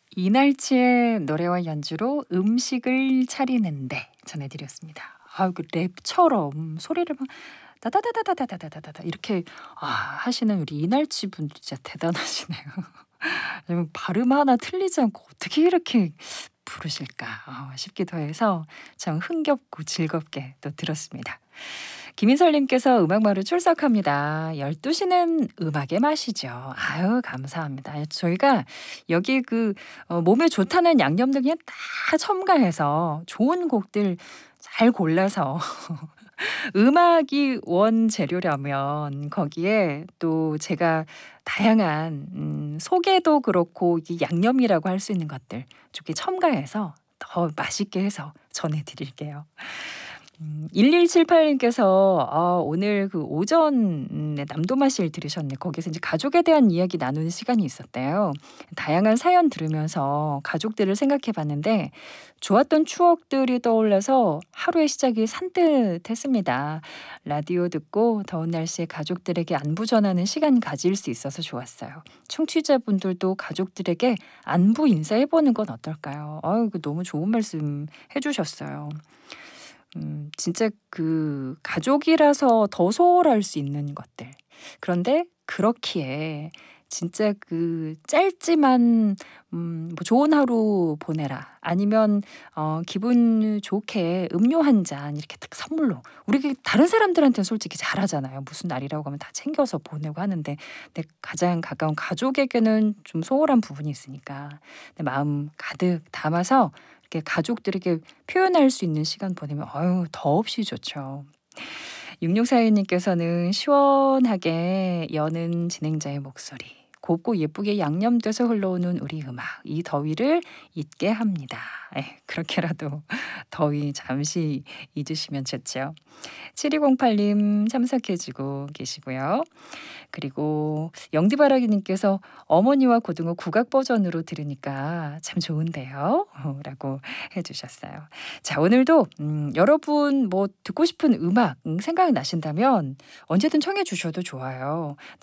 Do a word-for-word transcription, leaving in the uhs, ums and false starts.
이날치의 노래와 연주로 음식을 차리는데 전해드렸습니다. 아, 그 랩처럼 소리를 막 다다다다다다다다다다 이렇게 아, 하시는 우리 이날치 분들 진짜 대단하시네요. 음, 발음 하나 틀리지 않고 어떻게 이렇게 부르실까 아, 싶기도 해서 참 흥겹고 즐겁게 또 들었습니다. 김인설님께서 음악마루 출석합니다. 열두 시는 음악의 맛이죠. 아유, 감사합니다. 저희가 여기 그 어, 몸에 좋다는 양념들 그냥 다 첨가해서 좋은 곡들 잘 골라서 음악이 원재료라면 거기에 또 제가 다양한 음, 소개도 그렇고 이게 양념이라고 할 수 있는 것들 좋게 첨가해서 더 맛있게 해서 전해드릴게요. 음, 일일칠팔님께서 아, 오늘 그 오전에 남도마실 들으셨네. 거기서 이제 가족에 대한 이야기 나누는 시간이 있었대요. 다양한 사연 들으면서 가족들을 생각해 봤는데 좋았던 추억들이 떠올라서 하루의 시작이 산뜻했습니다. 라디오 듣고 더운 날씨에 가족들에게 안부 전하는 시간 가질 수 있어서 좋았어요. 청취자분들도 가족들에게 안부 인사해보는 건 어떨까요? 아유, 그 너무 좋은 말씀 해주셨어요. 음, 진짜 그 가족이라서 더 소홀할 수 있는 것들. 그런데 그렇기에 진짜 그 짧지만 음, 뭐 좋은 하루 보내라. 아니면 어, 기분 좋게 음료 한 잔 이렇게 딱 선물로. 우리 그 다른 사람들한테는 솔직히 잘하잖아요. 무슨 날이라고 하면 다 챙겨서 보내고 하는데 내 가장 가까운 가족에게는 좀 소홀한 부분이 있으니까 내 마음 가득 담아서 이렇게 가족들에게 표현할 수 있는 시간 보내면 아유, 더없이 좋죠. 육육사이님께서는 시원하게 여는 진행자의 목소리, 곱고 예쁘게 양념돼서 흘러오는 우리 음악, 이 더위를 잊게 합니다. 에, 그렇게라도 더위 잠시 잊으시면 좋죠. 칠이공팔님 참석해주고 계시고요. 그리고 영디바라기님께서 어머니와 고등어 국악 버전으로 들으니까 참 좋은데요. 라고 해주셨어요. 자, 오늘도 음, 여러분 뭐 듣고 싶은 음악 음, 생각나신다면 언제든 청해 주셔도 좋아요.